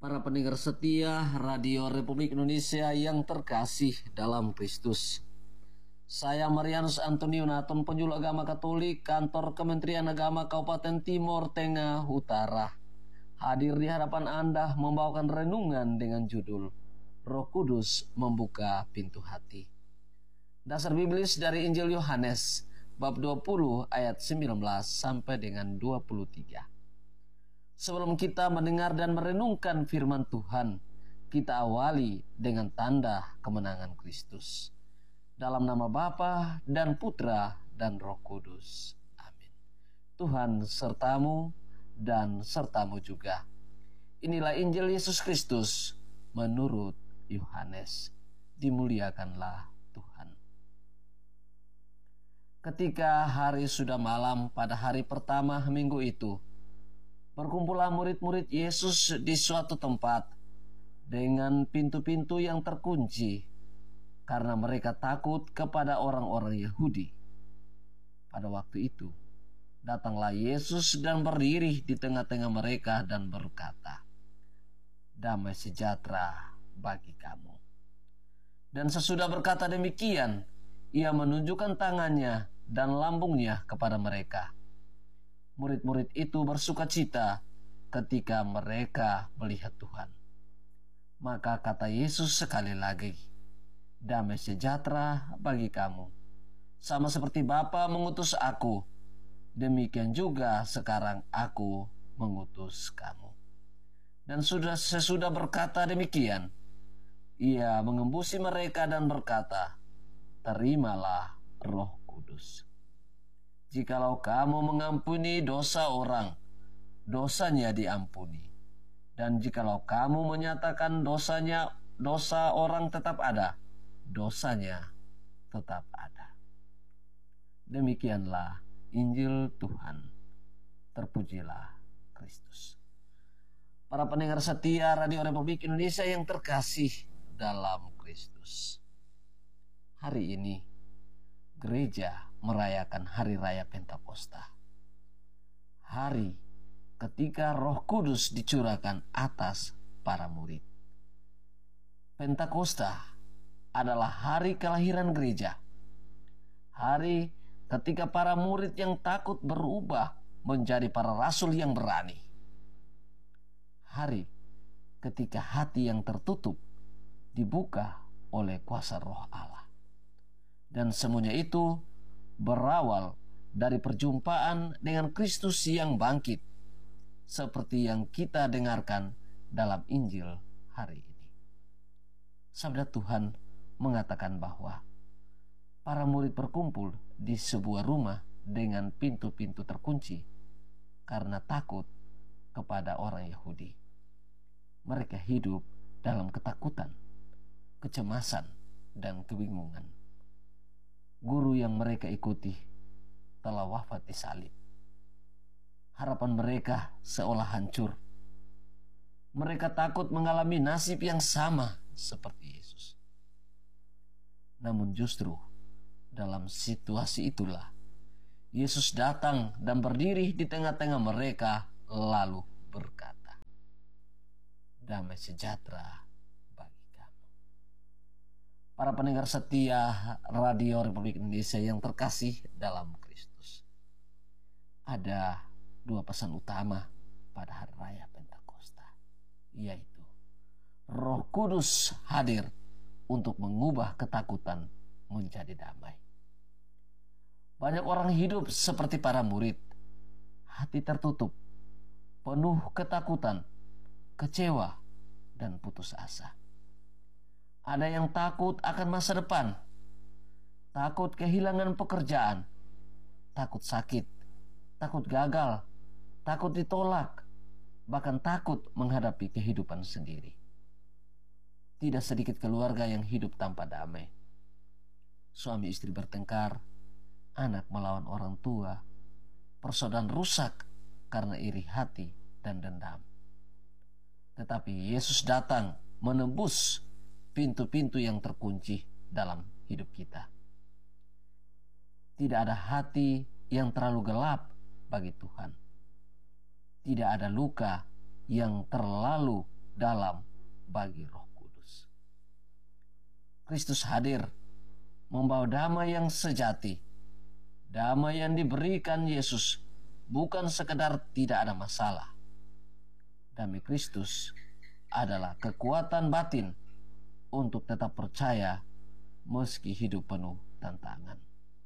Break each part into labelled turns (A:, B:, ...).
A: Para pendengar setia Radio Republik Indonesia yang terkasih dalam Kristus. Saya Marianus Antonius Naton, penjuru agama Katolik, Kantor Kementerian Agama Kabupaten Timor Tengah Utara. Hadir di hadapan Anda membawakan renungan dengan judul Roh Kudus Membuka Pintu Hati. Dasar biblis dari Injil Yohanes bab 20 ayat 19 sampai dengan 23. Sebelum kita mendengar dan merenungkan firman Tuhan, kita awali dengan tanda kemenangan Kristus. Dalam nama Bapa dan Putra dan Roh Kudus. Amin. Tuhan sertamu dan sertamu juga. Inilah Injil Yesus Kristus menurut Yohanes. Dimuliakanlah Tuhan. Ketika hari sudah malam pada hari pertama minggu itu, berkumpullah murid-murid Yesus di suatu tempat dengan pintu-pintu yang terkunci karena mereka takut kepada orang-orang Yahudi. Pada waktu itu, datanglah Yesus dan berdiri di tengah-tengah mereka dan berkata, "Damai sejahtera bagi kamu." Dan sesudah berkata demikian, ia menunjukkan tangannya dan lambungnya kepada mereka. Murid-murid itu bersukacita ketika mereka melihat Tuhan. Maka kata Yesus sekali lagi, "Damai sejahtera bagi kamu. Sama seperti Bapa mengutus aku, demikian juga sekarang aku mengutus kamu." Dan sesudah berkata demikian, ia mengembusi mereka dan berkata, "Terimalah Roh Kudus. Jikalau kamu mengampuni dosa orang, dosanya diampuni. Dan jikalau kamu menyatakan dosa orang tetap ada, dosanya tetap ada." Demikianlah Injil Tuhan. Terpujilah Kristus. Para pendengar setia Radio Republik Indonesia yang terkasih dalam Kristus. Hari ini gereja merayakan Hari Raya Pentakosta. Hari ketika Roh Kudus dicurahkan atas para murid. Pentakosta adalah hari kelahiran gereja. Hari ketika para murid yang takut berubah menjadi para rasul yang berani. Hari ketika hati yang tertutup dibuka oleh kuasa Roh Allah. Dan semuanya itu berawal dari perjumpaan dengan Kristus yang bangkit, seperti yang kita dengarkan dalam Injil hari ini. Sabda Tuhan mengatakan bahwa para murid berkumpul di sebuah rumah dengan pintu-pintu terkunci karena takut kepada orang Yahudi. Mereka hidup dalam ketakutan, kecemasan, dan kebingungan. Guru yang mereka ikuti telah wafat di salib. Harapan mereka seolah hancur. Mereka takut mengalami nasib yang sama seperti Yesus. Namun justru dalam situasi itulah Yesus datang dan berdiri di tengah-tengah mereka lalu berkata, "Damai sejahtera." Para pendengar setia Radio Republik Indonesia yang terkasih dalam Kristus. Ada dua pesan utama pada Hari Raya Pentakosta, yaitu Roh Kudus hadir untuk mengubah ketakutan menjadi damai. Banyak orang hidup seperti para murid, hati tertutup, penuh ketakutan, kecewa, dan putus asa. Ada yang takut akan masa depan, takut kehilangan pekerjaan, takut sakit, takut gagal, takut ditolak, bahkan takut menghadapi kehidupan sendiri. Tidak sedikit keluarga yang hidup tanpa damai. Suami istri bertengkar, anak melawan orang tua, persaudaraan rusak karena iri hati dan dendam. Tetapi Yesus datang menembus pintu-pintu yang terkunci dalam hidup kita. Tidak ada hati yang terlalu gelap bagi Tuhan. Tidak ada luka yang terlalu dalam bagi Roh Kudus. Kristus hadir membawa damai yang sejati. Damai yang diberikan Yesus bukan sekedar tidak ada masalah. Damai Kristus adalah kekuatan batin untuk tetap percaya meski hidup penuh tantangan.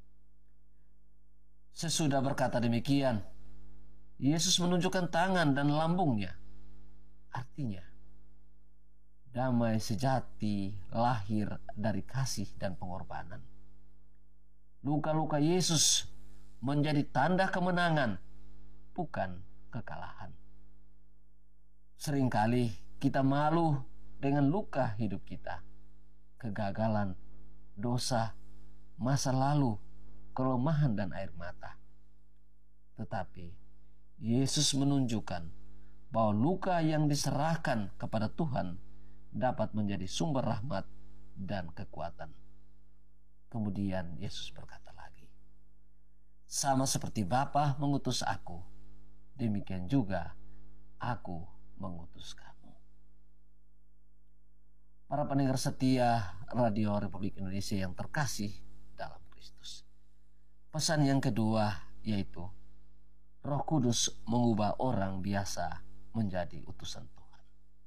A: Sesudah berkata demikian, Yesus menunjukkan tangan dan lambungnya. Artinya, damai sejati lahir dari kasih dan pengorbanan. Luka-luka Yesus menjadi tanda kemenangan, bukan kekalahan. Seringkali kita malu dengan luka hidup kita, kegagalan, dosa, masa lalu, kelemahan dan air mata. Tetapi Yesus menunjukkan bahwa luka yang diserahkan kepada Tuhan dapat menjadi sumber rahmat dan kekuatan. Kemudian Yesus berkata lagi, sama seperti Bapa mengutus aku, demikian juga aku mengutus kamu. Para pendengar setia Radio Republik Indonesia yang terkasih dalam Kristus. Pesan yang kedua yaitu Roh Kudus mengubah orang biasa menjadi utusan Tuhan.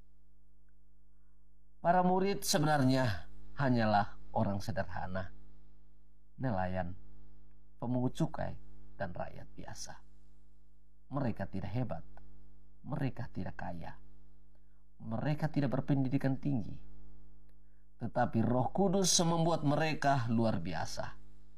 A: Para murid sebenarnya hanyalah orang sederhana, nelayan, pemungut cukai, dan rakyat biasa. Mereka tidak hebat, mereka tidak kaya, mereka tidak berpendidikan tinggi, tetapi Roh Kudus membuat mereka luar biasa.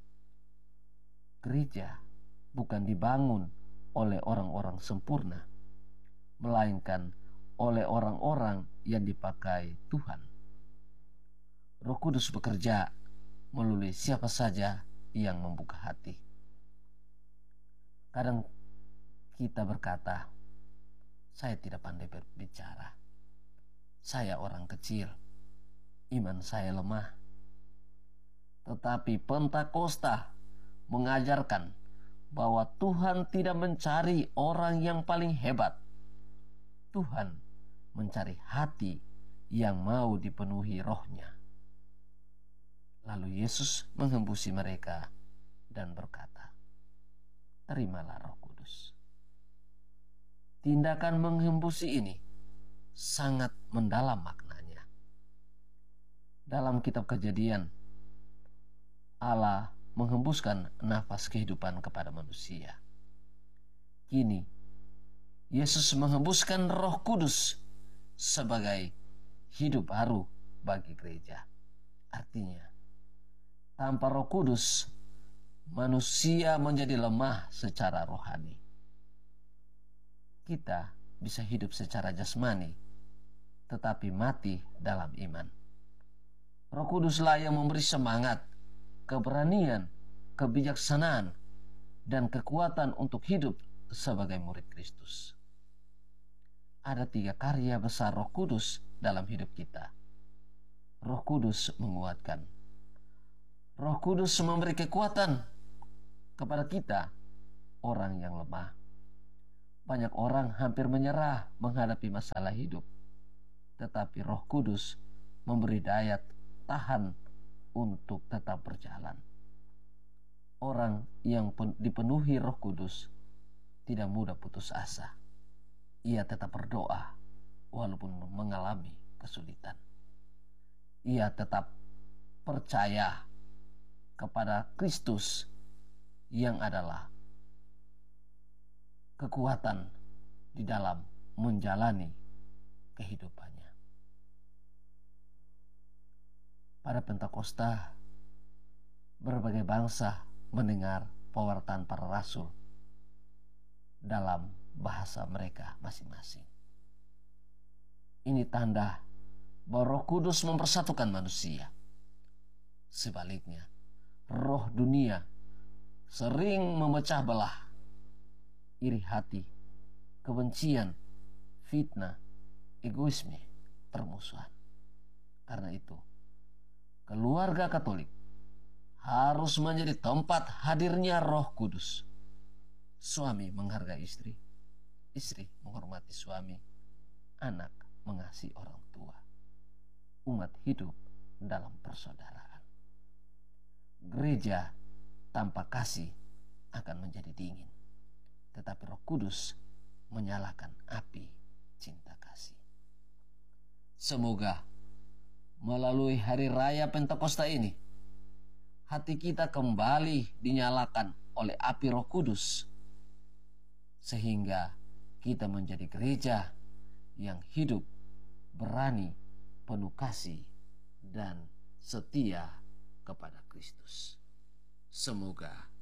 A: Gereja bukan dibangun oleh orang-orang sempurna, melainkan oleh orang-orang yang dipakai Tuhan. Roh Kudus bekerja melalui siapa saja yang membuka hati. Kadang kita berkata, saya tidak pandai berbicara, saya orang kecil, iman saya lemah. Tetapi Pentakosta mengajarkan bahwa Tuhan tidak mencari orang yang paling hebat. Tuhan mencari hati yang mau dipenuhi Roh-Nya. Lalu Yesus menghembusi mereka dan berkata, terimalah Roh Kudus. Tindakan menghembusi ini sangat mendalam maknanya. Dalam kitab Kejadian, Allah menghembuskan nafas kehidupan kepada manusia. Kini, Yesus menghembuskan Roh Kudus sebagai hidup baru bagi gereja. Artinya, tanpa Roh Kudus, manusia menjadi lemah secara rohani. Kita bisa hidup secara jasmani, tetapi mati dalam iman. Roh Kuduslah yang memberi semangat, keberanian, kebijaksanaan, dan kekuatan untuk hidup sebagai murid Kristus. Ada 3 karya besar Roh Kudus dalam hidup kita. Roh Kudus menguatkan. Roh Kudus memberi kekuatan kepada kita, orang yang lemah. Banyak orang hampir menyerah menghadapi masalah hidup, tetapi Roh Kudus memberi daya tahan untuk tetap berjalan. Orang yang dipenuhi Roh Kudus tidak mudah putus asa. Ia tetap berdoa walaupun mengalami kesulitan. Ia tetap percaya kepada Kristus yang adalah kekuatan di dalam menjalani kehidupannya. Pada Pentakosta, berbagai bangsa mendengar pewartaan para rasul dalam bahasa mereka masing-masing. Ini tanda bahwa Roh Kudus mempersatukan manusia. Sebaliknya, roh dunia sering memecah belah, iri hati, kebencian, fitnah, egoisme, permusuhan. Karena itu, keluarga Katolik harus menjadi tempat hadirnya Roh Kudus. Suami menghargai istri, istri menghormati suami, anak mengasihi orang tua. Umat hidup dalam persaudaraan. Gereja tanpa kasih akan menjadi dingin, tetapi Roh Kudus menyalakan api cinta kasih. Semoga melalui hari raya Pentakosta ini, hati kita kembali dinyalakan oleh api Roh Kudus, sehingga kita menjadi gereja yang hidup, berani, penuh kasih, dan setia kepada Kristus. Semoga